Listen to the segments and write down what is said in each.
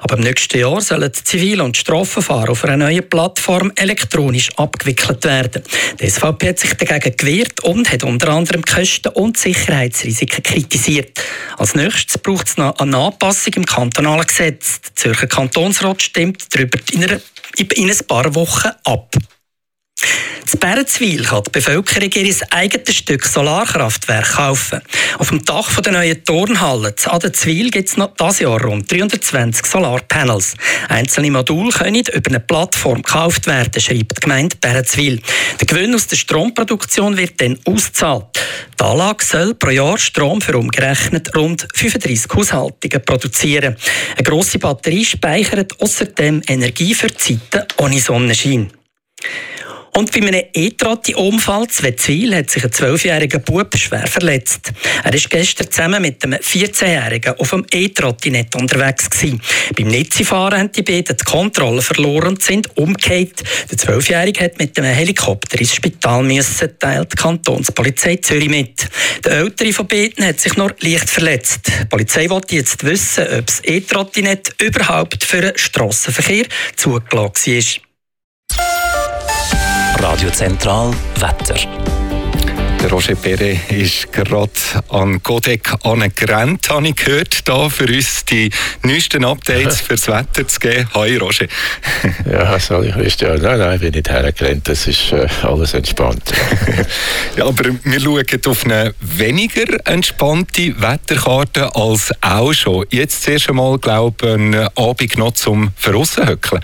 Aber im nächsten Jahr sollen die Zivil- und Strafverfahren auf einer neuen Plattform elektronisch abgewickelt werden. Die SVP hat sich dagegen gewehrt und hat unter anderem Kosten und Sicherheitsrisiken kritisiert. Als nächstes braucht es noch eine Anpassung im kantonalen Gesetz. Der Zürcher Kantonsrat stimmt darüber in ein paar Wochen ab. In Bärenzwil kann die Bevölkerung ihr eigenes Stück Solarkraftwerk kaufen. Auf dem Dach der neuen Turnhalle zu Adenzwil gibt es noch dieses Jahr rund 320 Solarpanels. Einzelne Module können über eine Plattform gekauft werden, schreibt die Gemeinde Bärenzwil. Der Gewinn aus der Stromproduktion wird dann ausgezahlt. Die Anlage soll pro Jahr Strom für umgerechnet rund 35 Haushaltungen produzieren. Eine grosse Batterie speichert außerdem Energie für Zeiten ohne Sonnenschein. Und bei einem E-Trotti-Unfall in Wetzwil hat sich ein 12-jähriger Bub schwer verletzt. Er war gestern zusammen mit einem 14-jährigen auf dem E-Trottinett unterwegs gewesen. Beim Netzifahren haben die beiden die Kontrolle verloren und sind umgekehrt. Der 12-jährige hat mit einem Helikopter ins Spital müssen, teilt die Kantonspolizei Zürich mit. Der ältere von beiden hat sich nur leicht verletzt. Die Polizei will jetzt wissen, ob das E-Trottinett überhaupt für den Strassenverkehr zugelassen ist. Radio Zentral Wetter. Der Roger Perret ist gerade an Godek angerannt, habe ich gehört, da für uns die neuesten Updates fürs Wetter zu geben. Hi Roger. Ja, sorry Christian. Nein, ich bin nicht hergerannt, das ist alles entspannt. Ja, aber wir schauen auf eine weniger entspannte Wetterkarte als auch schon. Jetzt zuerst einmal, glaube ich, einen Abend noch zum Verrossenhöckeln.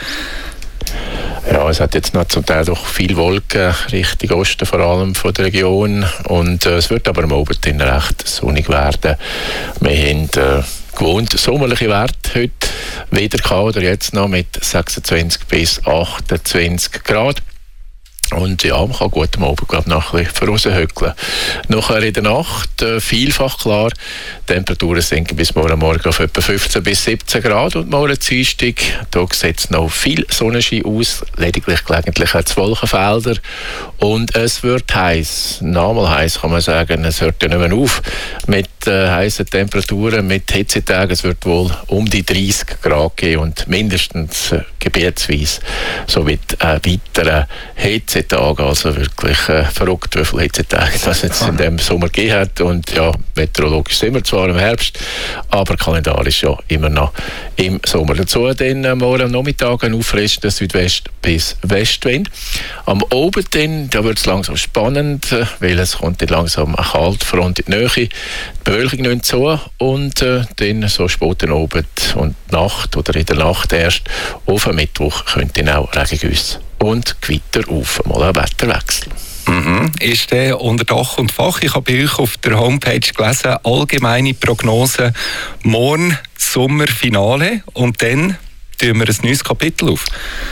Ja, es hat jetzt noch zum Teil doch viel Wolken Richtung Osten, vor allem von der Region. Und es wird aber am Abend recht sonnig werden. Wir haben gewohnt sommerliche Werte heute wieder gehabt, oder jetzt noch mit 26 bis 28 Grad. Und ja, man kann gut am Abend, glaube ich, noch ein bisschen voraushöckeln. Nachher in der Nacht vielfach klar, Temperaturen sinken bis morgen auf etwa 15 bis 17 Grad und morgen Dienstag, da sieht es noch viel Sonnenschein aus, lediglich gelegentlich auch Wolkenfelder. Und es wird heiß, nochmal heiß kann man sagen, es hört ja nicht mehr auf mit heißen Temperaturen, mit Hitzetagen. Es wird wohl um die 30 Grad gehen und mindestens gebietsweise so mit weiteren Hitzetage, also wirklich verrückt, wie viele Hitzetage das jetzt in diesem Sommer gegeben hat. Und ja, meteorologisch sind wir zwar im Herbst, aber kalendarisch ja immer noch im Sommer. Dazu dann morgen am Nachmittag ein auffrischender Südwest- bis Westwind. Am Abend dann, da wird es langsam spannend, weil es kommt dann langsam eine Kaltfront in die Nähe. Die Bewölkung nimmt zu und dann so späten Abend und Nacht oder in der Nacht erst auf am Mittwoch könnte dann auch Regengüsse und Gewitter auf. Mal ein Wetterwechsel. Ist der unter Dach und Fach? Ich habe bei euch auf der Homepage gelesen, allgemeine Prognose, morgen Sommerfinale und dann tun wir ein neues Kapitel auf.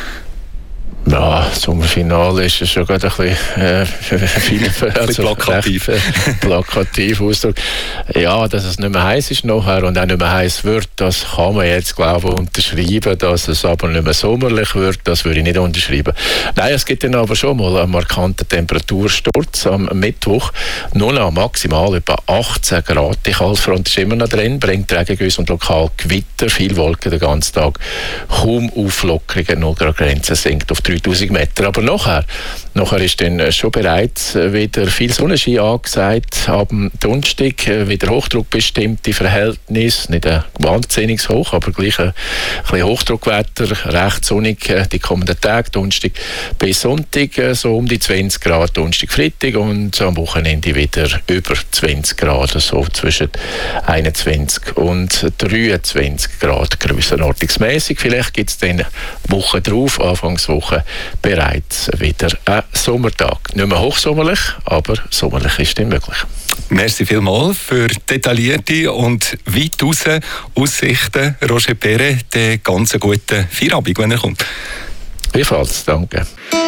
Ja, Sommerfinale ist schon gerade ein bisschen plakativ Ausdruck. Ja, dass es nicht mehr heiß ist nachher und auch nicht mehr heiß wird, das kann man jetzt, glaube ich, unterschreiben. Dass es aber nicht mehr sommerlich wird, das würde ich nicht unterschreiben. Nein, es gibt dann aber schon mal einen markanten Temperatursturz am Mittwoch. Nur noch maximal etwa 18 Grad. Die Kaltfront ist immer noch drin, bringt Regengüsse und lokal Gewitter, viel Wolken den ganzen Tag. Kaum Auflockerungen, 0 Grad Grenze sinkt auf 3000 Meter. Aber nachher ist dann schon bereits wieder viel Sonnenschein angesagt. Am Donnerstag wieder Hochdruck bestimmte Verhältnisse. Nicht ein wahnsinnig hoch, aber gleich ein bisschen Hochdruckwetter. Recht sonnig die kommenden Tage. Donnerstag bis Sonntag so um die 20 Grad. Donnerstag, Freitag und am Wochenende wieder über 20 Grad. So zwischen 21 und 23 Grad grössenordnungsmäßig. Vielleicht gibt es dann Woche drauf, Anfangswoche, bereits wieder ein Sommertag. Nicht mehr hochsommerlich, aber sommerlich ist dann möglich. Merci vielmals für detaillierte und weit raus Aussichten. Roger Perret, den ganz guten Feierabend, wenn er kommt. Ebenfalls, danke.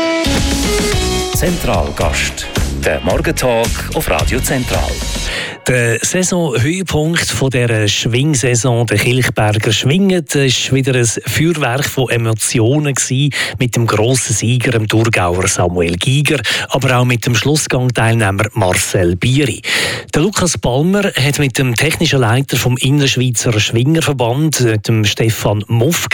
Zentralgast, der Morgentalk auf Radio Zentral. Der Saisonhöhepunkt von dieser Schwingsaison, der Kilchberger Schwingen, war wieder ein Feuerwerk von Emotionen mit dem grossen Sieger, dem Thurgauer Samuel Giger, aber auch mit dem Schlussgang-Teilnehmer Marcel Bieri. Der Lukas Palmer hat mit dem technischen Leiter vom Innerschweizer Schwingerverband, dem Stefan Muff,